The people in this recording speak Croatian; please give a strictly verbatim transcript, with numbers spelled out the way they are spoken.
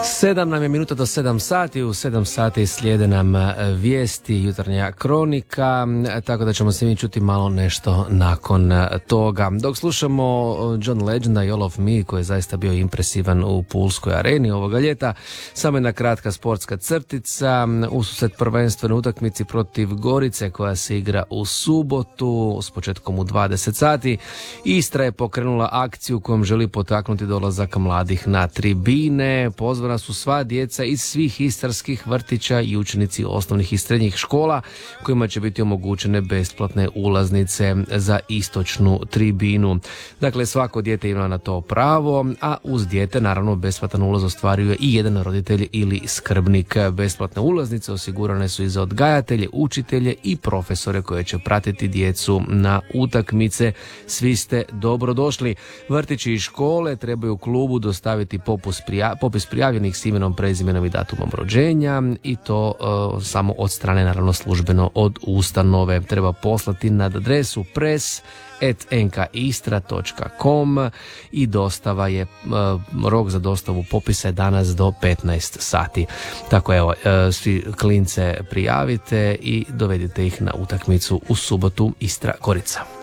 Sedam nam je minuta do sedam sati, u sedam sati slijede nam vijesti, jutarnja kronika, tako da ćemo se mi čuti malo nešto nakon toga. Dok slušamo John Legenda i All of Me, koji je zaista bio impresivan u Pulskoj areni ovoga ljeta, samo jedna kratka sportska crtica, ususret prvenstvenoj utakmici protiv Gorice koja se igra u subotu s početkom u dvadeset sati. Istra je pokrenula akciju kojom želi potaknuti dolazak mladih na tribine. Pozvana su sva djeca iz svih istarskih vrtića i učenici osnovnih i srednjih škola kojima će biti omogućene besplatne ulaznice za istočnu tribinu. Dakle, svako dijete ima na to pravo, a uz dijete naravno besplatan ulaz ostvaruje i jedan roditelj ili skrbnik. Besplatne ulaznice osigurane su i za odgajatelje, učitelje i profesore koje će pratiti djecu na utakmice. Svi ste dobrodošli. Vrtići i škole trebaju klubu dostaviti popis, prija, popis prijavljenih s imenom, prezimenom i datumom rođenja i to uh, samo od strane naravno službeno od ustanove. Treba poslati na adresu press at n k istra dot com i dostava je, uh, rok za dostavu popisa je danas do petnaest sati. Tako evo, uh, svi klince prijavite i dovedite ih na utakmicu u subotu Istra Gorica.